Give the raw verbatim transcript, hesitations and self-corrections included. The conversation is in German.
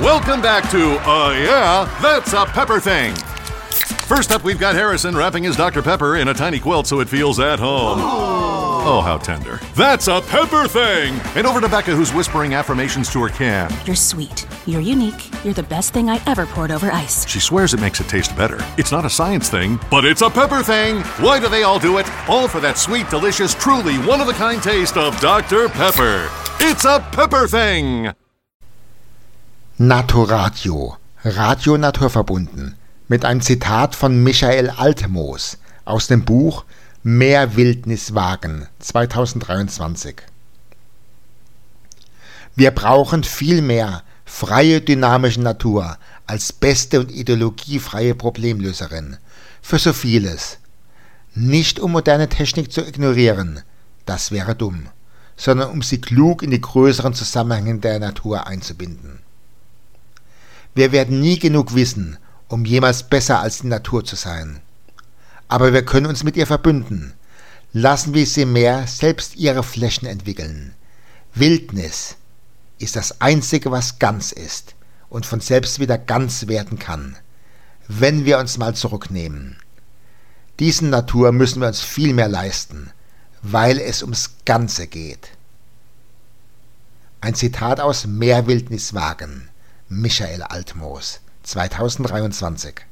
Welcome back to, uh, yeah, that's a Pepper Thing. First up, we've got Harrison wrapping his Doctor Pepper in a tiny quilt so it feels at home. Oh, how tender. That's a Pepper Thing! And over to Becca, who's whispering affirmations to her can. You're sweet. You're unique. You're the best thing I ever poured over ice. She swears it makes it taste better. It's not a science thing, but it's a Pepper Thing! Why do they all do it? All for that sweet, delicious, truly one-of-a-kind taste of Doctor Pepper. It's a Pepper Thing! Naturradio. Radio naturverbunden. Mit einem Zitat von Michael Altmoos aus dem Buch Mehr Wildnis wagen, zweitausenddreiundzwanzig. Wir brauchen viel mehr freie, dynamische Natur als beste und ideologiefreie Problemlöserin für so vieles. Nicht um moderne Technik zu ignorieren, das wäre dumm, sondern um sie klug in die größeren Zusammenhänge der Natur einzubinden. Wir werden nie genug wissen, um jemals besser als die Natur zu sein. Aber wir können uns mit ihr verbünden. Lassen wir sie mehr selbst ihre Flächen entwickeln. Wildnis ist das Einzige, was ganz ist und von selbst wieder ganz werden kann, wenn wir uns mal zurücknehmen. Diesen Natur müssen wir uns viel mehr leisten, weil es ums Ganze geht. Ein Zitat aus Mehr Wildnis wagen, Michael Altmoos, zweitausenddreiundzwanzig.